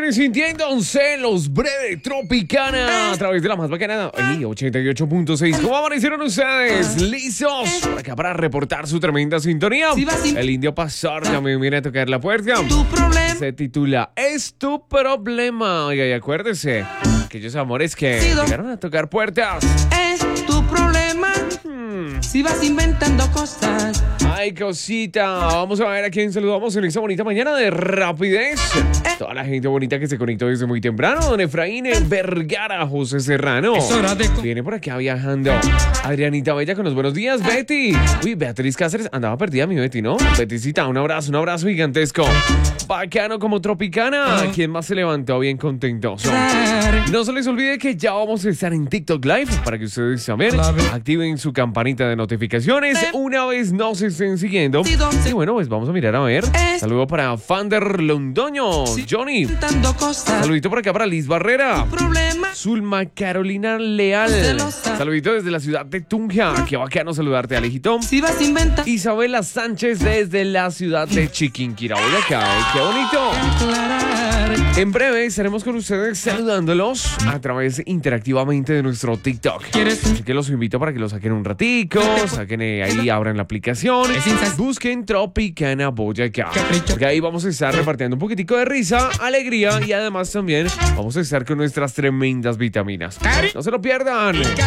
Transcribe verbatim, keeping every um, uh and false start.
vienes sintiéndose los breves Tropicana a través de la más bacana ahí, ochenta y ocho punto seis. ¿Cómo amanecieron ustedes? ¿Listos? Por acá para reportar su tremenda sintonía. El Indio Pastor también viene a tocar la puerta. Se titula Es tu problema. Oiga, y acuérdese, aquellos amores que llegaron a tocar puertas. Es tu problema. Hmm. Si vas inventando cosas. Ay, cosita. Vamos a ver a quién saludamos en esta bonita mañana de rapidez. Toda la gente bonita que se conectó desde muy temprano. Don Efraín Vergara, José Serrano. Viene por acá viajando. Adrianita Bella con los buenos días. Betty. Uy, Beatriz Cáceres. Andaba perdida mi Betty, ¿no? Bettycita, un abrazo, un abrazo gigantesco. Bacano como Tropicana. ¿Quién más se levantó bien contentoso? No se les olvide que ya vamos a estar en TikTok Live para que ustedes también activen su campanita de notificaciones una vez nos estén siguiendo. Y bueno, pues vamos a mirar a ver. Saludo para Fander Londoño, Johnny. Saludito por acá para Liz Barrera. Zulma Carolina Leal. Saludito desde la ciudad de Tunja. Qué bacano saludarte, Alejito. Isabela Sánchez desde la ciudad de Chiquinquirá. Acá, qué bonito. En breve estaremos con ustedes saludándolos a través interactivamente de nuestro TikTok. Así que los invito para que lo saquen un ratico, saquen eh, ahí, abran la aplicación, busquen Tropicana Boyacá. Porque ahí vamos a estar repartiendo un poquitico de risa, alegría y además también vamos a estar con nuestras tremendas vitaminas. No se lo pierdan.